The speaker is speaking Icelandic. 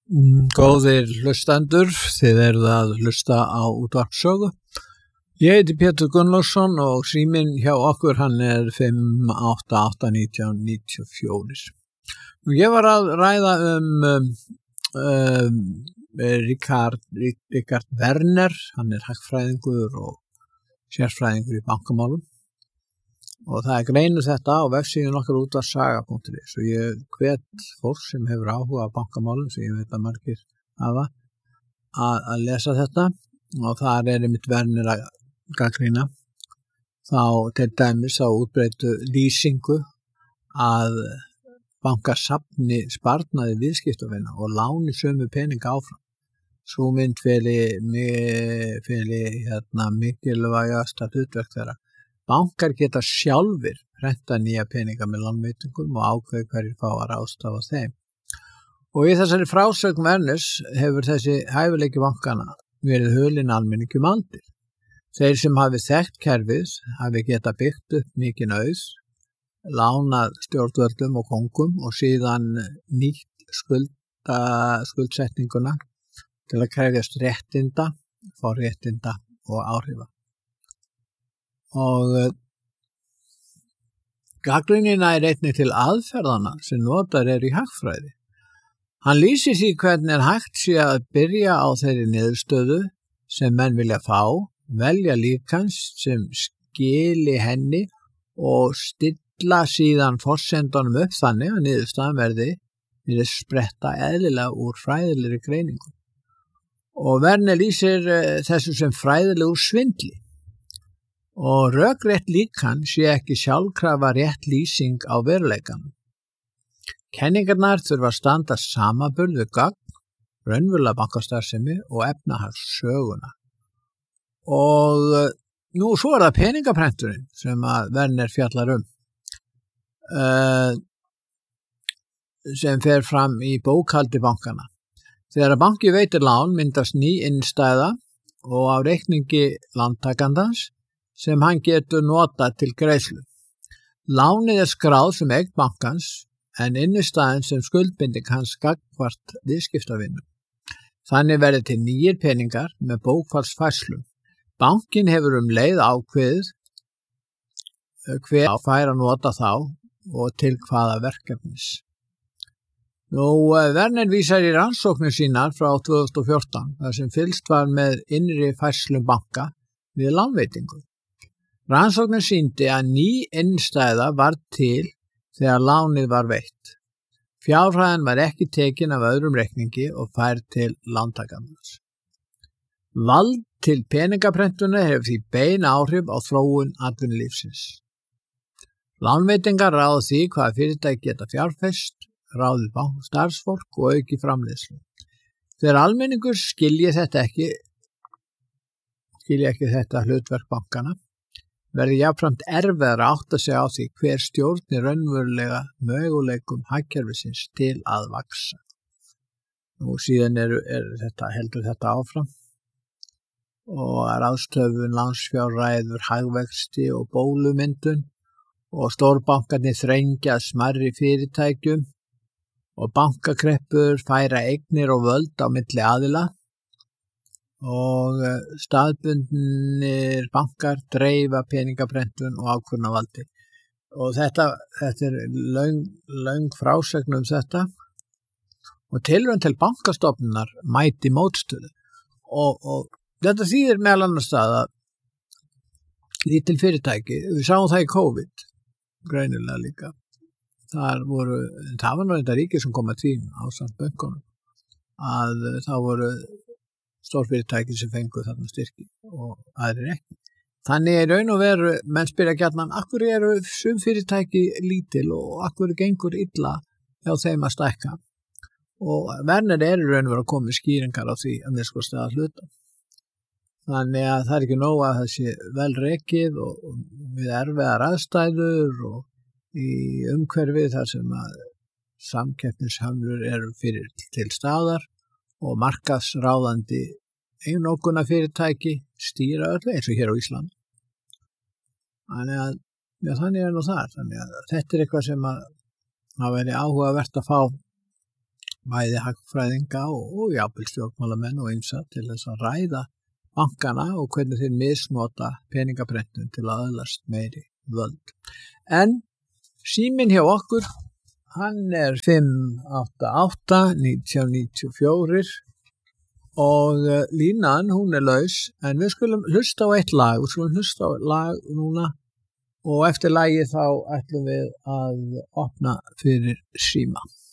Góðir hlustendur, þið eruð að hlusta á útvarpssögu. Ég heiti Pétur Gunnlaugsson og síminn hjá okkur hann er 5881994. Ég var að ræða Richard Werner, hann er hagfræðingur og sérfræðingur í bankamálum. Og það greinu þetta á vefsíðun okkar útvarpssaga.is og ég hvet fólk sem hefur áhuga á bankamálum, sem ég veit að margir hafa, að lesa þetta og þar er einmitt Werner að gagnrýna þá til dæmis á útbreiddu lýsingu að bankar safni sparnaði viðskiptavina og láni sömu peninga áfram. Sú mynd feli mikilvægasta hlutverk þeirra. Bankar geta sjálfir prenta nýja peninga með lánveitingum og ákveði hverjir fá að ráðstafa þeim. Og í þessari frásögn Werners hefur þessi hæfileiki bankana verið hulinn almenningi aldir. Þeir sem hafi þekkt kerfið hafi geta byggt upp mikinn auð, lánað stjórnvöldum og kongum og síðan nýtt skuldsetninguna til að krefjast réttinda, forréttinda og áhrifa. Og gagnrýnina er einnig til aðferðana sem notar í hagfræði. Hann lýsir því hvernig hægt sé að byrja á þeirri niðurstöðu sem menn vilja fá, velja líkans sem skili henni og stilla síðan forsendunum upp þannig að niðurstaðan verði spretta eðlilega úr fræðilegri greiningu. Og Werner lýsir þessu sem fræðilegur svindli. Og rökrétt líkan sé ekki sjálfkrafa rétt lýsing á veruleikanum. Kenningarnar þurfa að standa samanburð við gögn, raunverulega bankastarfsemi og efnahagssöguna. Og nú svo er það peningaprenturinn sem að Werner fjallar sem fer fram í bókhaldi bankana. Þegar að banki veitir lán myndast ný innstæða og á reikningi lántakandans sem hann getur notað til greiðslu. Lánið er skráð sem eign bankans en innistæðan sem skuldbinding hans gagnvart viðskiptavinum. Þannig verði til nýjir peningar með bókfallsfærslum. Bankin hefur leið ákveðið hver fær að nota þá og til hvaða verkefnis. Werner vísar í rannsóknir sínar frá 2014 þar sem fylgst var með innri færslum banka við lánveitingu. Rannsóknin sýndi að ný innstæða var til þegar lánið var veitt. Fjárhæðin var ekki tekin af öðrum reikningi og færð til lántakandans. Vald til peningaprentunar hefur því bein áhrif á þróun atvinnulífsins. Lánveitingar ráða því hvaða fyrirtæki geta fjárfest, ráðið starfsfólk og auki framleiðslu. Þegar almenningur skilji ekki þetta hlutverk bankana, verði jafnframt erfiðara að átta sig á því hver stjórnir raunverulega möguleikum hagkerfisins til að vaxa. Nú síðan heldur þetta áfram og ráðstöfun lánsfjárræður, hagvexti og bólumyndun og stórbankarnir þrengja smærri fyrirtækjum og bankakreppur færa eignir og völd á milli aðila og staðbundnir bankar dreifa peningaprentun og ákvörðunarvaldi. Og þetta er löng frásögn þetta og tilraun til bankastofnunar mæti mótstöðu. Og þetta þýðir meðal annars að lítil fyrirtæki, við sáum það í COVID, greinilega líka. Það var nú þetta ríki sem kom að því ásamt bönkunum að það voru stórfyrirtæki sem fengu þarna styrki og aðrir ekki. Þannig raun og veru, menn spyrja gjarnan, akkur eru sum fyrirtæki lítil og akkur gengur illa hjá þeim að stækka. Og Werner raun og veru að koma með skýringar á því að þeir sko staða hluta. Þannig að það ekki nóg að það sé vel rekið og við erfiðar aðstæður og í umhverfið þar sem að samkeppnishömlur eru fyrir til staðar og markaðsráðandi einokuna fyrirtæki stýra öllu eins og hér á Íslandi. Þannig nú það. Þannig að þetta eitthvað sem að það væri áhugavert að fá bæði hagfræðinga og jafnvel stjórnmálamenn og ýmsa til þess að ræða bankana og hvernig þeir misnota peningaprentun til að öðlast meiri völd. En síminn hjá okkur, hann 588-1994 og línan, hún laus, en við skulum hlusta á eitt lag, núna og eftir lagið þá ætlum við að opna fyrir síma.